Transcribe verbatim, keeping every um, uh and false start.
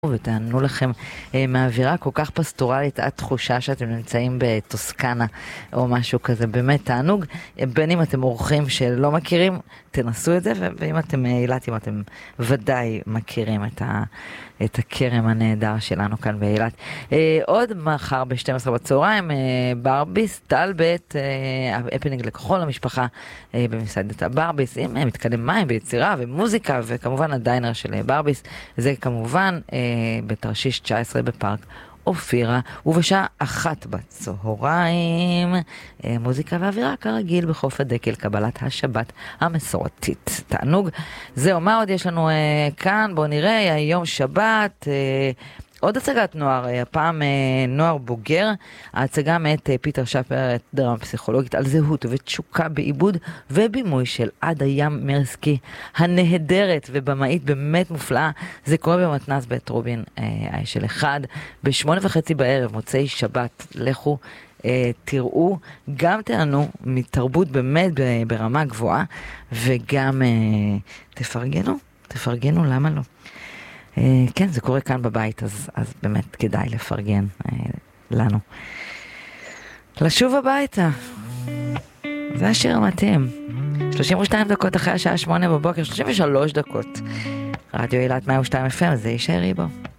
ותענו לכם אה, מהאווירה כל כך פסטורלית, עד תחושה שאתם נמצאים בטוסקנה או משהו כזה, באמת תענוג. בין אם אתם אורחים שלא מכירים, תנסו את זה, ואם אתם אילת, אם אתם ודאי מכירים את, ה, את הכרם הנהדר שלנו כאן באילת. אה, עוד מחר ב-שתים עשרה בצהריים, אה, ברביס, טלבט, אה, הפנינג לכחול המשפחה אה, במסעדת הברביס, עם אה, מתקדם מים ויצירה ומוזיקה, וכמובן הדיינר של אה, ברביס, זה כמובן אה, בתרשיש תשע עשרה בפארק אופירה, ובשעה אחת בצהריים מוזיקה ואווירה כרגיל בחוף הדקל, קבלת השבת המסורתית. תענוג. זהו, מה עוד יש לנו אה, כאן? בואו נראה, היום שבת, אה, עוד הצגת נוער, הפעם נוער בוגר, ההצגה מאת פיטר שפר, דרמה פסיכולוגית על זהות ותשוקה בעיבוד ובימוי של עדה ים מרסקי הנהדרת ובמאית באמת מופלאה. זה קורה במתנ"ס בית רובין של אחד בשמונה וחצי בערב, מוצאי שבת. לכו תראו, גם תענו מתרבות באמת ברמה גבוהה, וגם תפרגנו, תפרגנו, למה לא? כן, זה קורה כאן בבית, אז, אז באמת כדאי לפרגן לנו. לשוב הביתה. זה השיר המתאים. שלושים ושתיים דקות אחרי השעה שמונה בבוקר, שלושים ושלוש דקות. רדיו אילת מאה ושתיים אף אם, זה יישארי בו.